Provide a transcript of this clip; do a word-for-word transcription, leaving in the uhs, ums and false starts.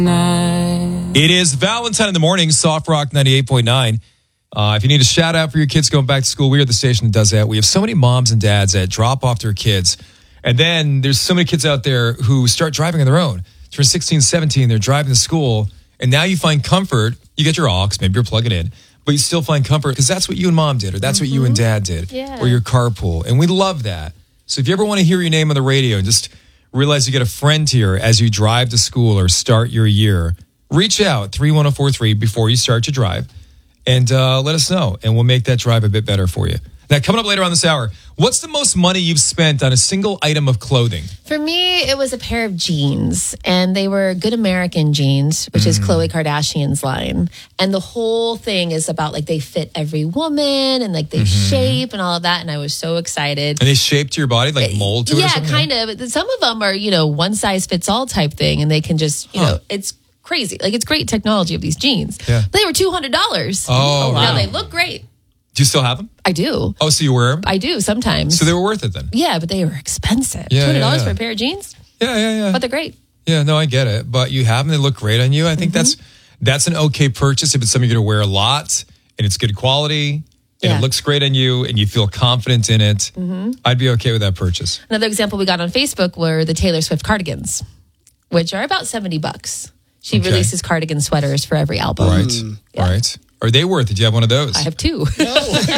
It is Valentine in the morning, Soft Rock ninety-eight point nine. Uh, if you need a shout out for your kids going back to school, we are the station that does that. We have so many moms and dads that drop off their kids. And then there's so many kids out there who start driving on their own. Turn sixteen, seventeen, they're driving to school. And now you find comfort. You get your aux, maybe you're plugging in, but you still find comfort because that's what you and mom did, or that's mm-hmm. what you and dad did, yeah. or your carpool. And we love that. So if you ever want to hear your name on the radio, just realize you get a friend here as you drive to school or start your year, reach out, three one zero four three, before you start to drive, and uh, let us know, and we'll make that drive a bit better for you. Now, coming up later on this hour, what's the most money you've spent on a single item of clothing? For me, it was a pair of jeans, and they were Good American jeans, which mm. is Khloe Kardashian's line. And the whole thing is about, like, they fit every woman, and, like, they mm-hmm. shape and all of that, and I was so excited. And they shape to your body, like mold to it yeah, or something? kind of. Some of them are, you know, one-size-fits-all type thing, and they can just, you huh. know, it's crazy. Like, it's great technology of these jeans. Yeah. They were two hundred dollars. Oh, wow. Now, they look great. Do you still have them? I do. Oh, so you wear them? I do sometimes. So they were worth it then? Yeah, but they were expensive. Yeah, two hundred dollars yeah, yeah. for a pair of jeans? Yeah, yeah, yeah. But they're great. Yeah, no, I get it. But you have them. They look great on you. I think mm-hmm. that's that's an okay purchase if it's something you're going to wear a lot and it's good quality and yeah. it looks great on you and you feel confident in it. Mm-hmm. I'd be okay with that purchase. Another example we got on Facebook were the Taylor Swift cardigans, which are about seventy bucks. She okay. releases cardigan sweaters for every album. Right, yeah. right. Are they worth it? Do you have one of those? I have two. No.